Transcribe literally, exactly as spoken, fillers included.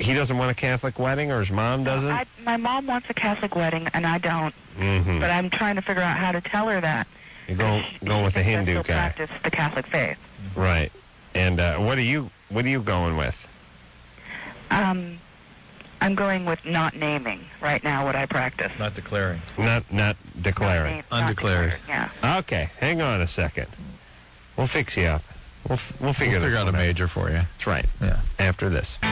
he doesn't want a Catholic wedding, or his mom doesn't? I, my mom wants a Catholic wedding, and I don't. Mm-hmm. But I'm trying to figure out how to tell her that. You're going, going with the Hindu she'll guy. practice the Catholic faith. Right. And uh, what are you what are you going with? Um, I'm going with not naming right now what I practice. Not declaring. Not not declaring. Not name, Undeclared. Not yeah. Okay, hang on a second. We'll fix you up. We'll f- we'll figure We'll this figure out a one major for you. That's right. Yeah. After this.